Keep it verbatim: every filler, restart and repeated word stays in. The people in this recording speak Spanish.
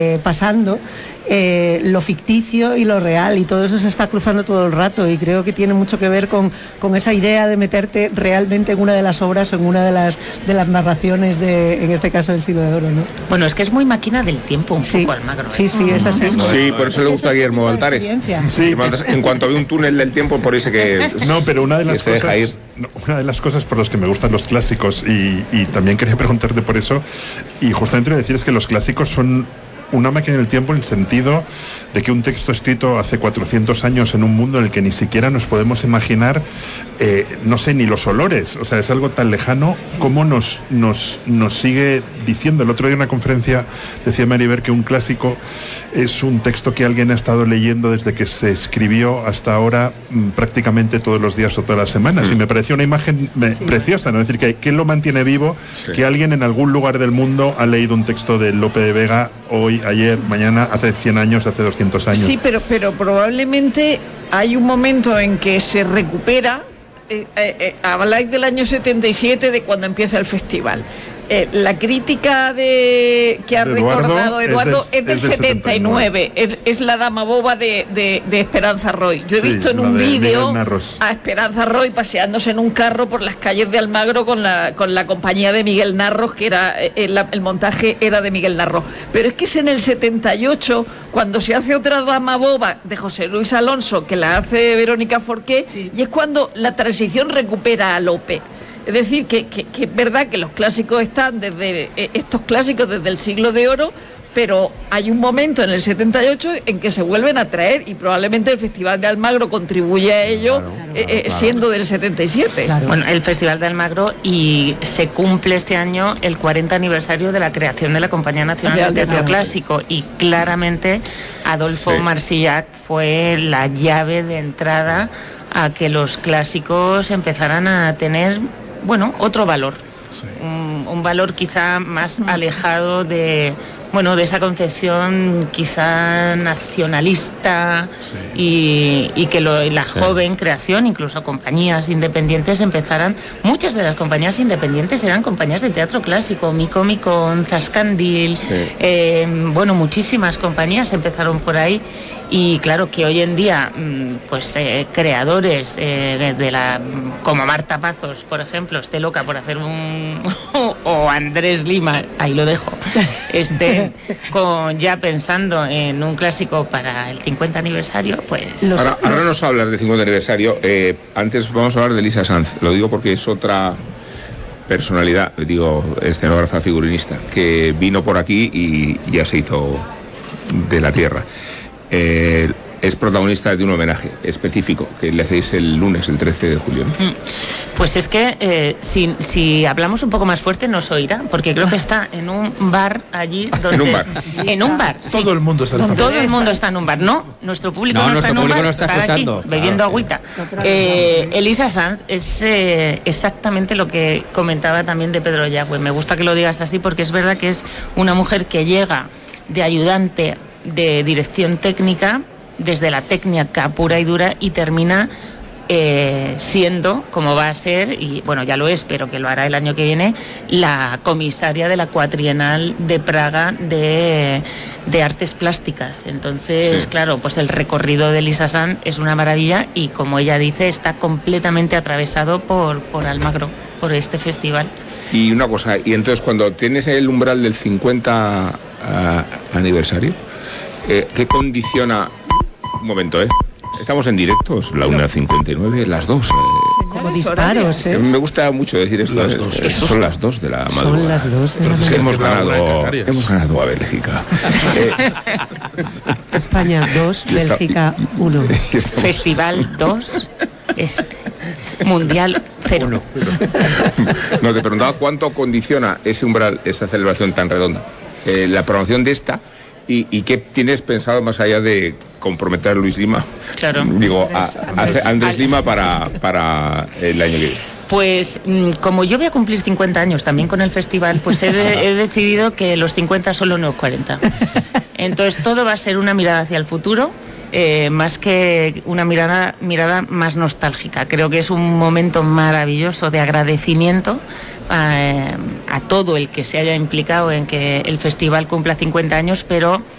eh, pasando, eh, lo ficticio y lo real, y todo eso se está cruzando todo el rato, y creo que tiene mucho que ver con, con esa idea de meterte realmente en una de las obras o en una de las de las narraciones de, en este caso, del Siglo de Oro, ¿no? Bueno, es que es muy máquina del tiempo un sí. poco Almagro, ¿eh? Sí, sí, es así. Sí, por eso le gusta a Guillermo Baltares. Sí, en cuanto ve un túnel del tiempo, por eso que no, pero una de las se cosas, deja ir. No, una de las cosas por las que me gustan los clásicos, y, y también quería preguntarte por eso, y justamente lo decir es que los clásicos son una máquina del tiempo en el sentido de que un texto escrito hace cuatrocientos años en un mundo en el que ni siquiera nos podemos imaginar, eh, no sé, ni los olores, o sea, es algo tan lejano como nos, nos, nos sigue diciendo. El otro día en una conferencia decía Maribel que un clásico es un texto que alguien ha estado leyendo desde que se escribió hasta ahora, m, prácticamente todos los días o todas las semanas, mm. y me pareció una imagen me, sí. preciosa, ¿no? Es decir, que, que lo mantiene vivo, sí. que alguien en algún lugar del mundo ha leído un texto de Lope de Vega hoy, ayer, mañana, hace cien años, hace doscientos años. Sí, pero, pero probablemente hay un momento en que se recupera. Eh, eh, eh, habláis del año setenta y siete, de cuando empieza el festival. Eh, la crítica de que ha Eduardo, recordado Eduardo es del, es del, es del setenta y nueve, es, es la dama boba de, de, de Esperanza Roy. Yo he sí, visto en un vídeo a Esperanza Roy paseándose en un carro por las calles de Almagro con la, con la compañía de Miguel Narros, que era el, el montaje era de Miguel Narros. Pero es que es en el setenta y ocho cuando se hace otra dama boba de José Luis Alonso, que la hace Verónica Forqué, sí. y es cuando la transición recupera a Lope. Es decir, que, que, que es verdad que los clásicos están desde, eh, estos clásicos desde el Siglo de Oro, pero hay un momento en el setenta y ocho en que se vuelven a traer, y probablemente el Festival de Almagro contribuye a ello, claro, claro, eh, claro. siendo del setenta y siete. Claro. Bueno, el Festival de Almagro, y se cumple este año el cuarenta aniversario de la creación de la Compañía Nacional de Teatro claro. Clásico, y claramente Adolfo sí. Marsillac fue la llave de entrada a que los clásicos empezaran a tener, bueno, otro valor, sí. un, un valor quizá más alejado de, bueno, de esa concepción quizá nacionalista, sí. y, y que lo, la sí. joven creación, incluso compañías independientes empezaran, muchas de las compañías independientes eran compañías de teatro clásico, Micomicon, Zascandil, sí. eh, bueno, muchísimas compañías empezaron por ahí. Y claro que hoy en día, pues eh, creadores eh, de la, como Marta Pazos, por ejemplo, esté loca por hacer un o Andrés Lima, ahí lo dejo, esté con, ya pensando en un clásico para el cincuenta aniversario, pues... Ahora, ahora nos hablas de cincuenta aniversario, eh, antes vamos a hablar de Lisa Sanz, lo digo porque es otra personalidad, digo, escenógrafa, figurinista, que vino por aquí y ya se hizo de la tierra. Eh, es protagonista de un homenaje específico que le hacéis el lunes, el trece de julio, ¿no? Pues es que eh, si, si hablamos un poco más fuerte nos oirá, porque creo que está en un bar allí donde... En un bar. En un bar, sí. Todo el mundo está en un bar. Todo el mundo está en un bar. No, nuestro público no, no está en un bar. No, nuestro público no está escuchando. Aquí, bebiendo ah, agüita. Eh, Elisa Sanz es eh, exactamente lo que comentaba también de Pedro Yagüe. Me gusta que lo digas así, porque es verdad que es una mujer que llega de ayudante de dirección técnica, desde la técnica pura y dura, y termina eh, siendo, como va a ser, y bueno, ya lo es, pero que lo hará el año que viene, la comisaria de la Cuatrienal de Praga de, de Artes Plásticas. Entonces, sí. claro, pues el recorrido de Lisa Sanz es una maravilla, y como ella dice, está completamente atravesado por, por Almagro, por este festival. Y una cosa, y entonces cuando tienes el umbral del cincuenta uh, aniversario, Eh, ¿qué condiciona? Un momento, ¿eh? Estamos en directos, la una cincuenta y nueve, las dos. Eh. Como disparos, ¿eh? Me gusta mucho decir esto. Las dos, eh, son las dos de la madrugada. Son las dos de la madrugada. Hemos ganado, hemos ganado a Bélgica. eh. España dos, Bélgica uno. Festival dos es Mundial cero. No, te preguntaba cuánto condiciona ese umbral, esa celebración tan redonda. Eh, la programación de esta. ¿Y, ¿Y qué tienes pensado más allá de comprometer a Luis Lima? Claro. Digo, a, a, a Andrés Lima para, para el año que viene. Pues como yo voy a cumplir cincuenta años también con el festival, pues he, de, he decidido que los cincuenta son los nuevos cuarenta. Entonces todo va a ser una mirada hacia el futuro, eh, más que una mirada, mirada más nostálgica. Creo que es un momento maravilloso de agradecimiento a, a todo el que se haya implicado en que el festival cumpla cincuenta años, pero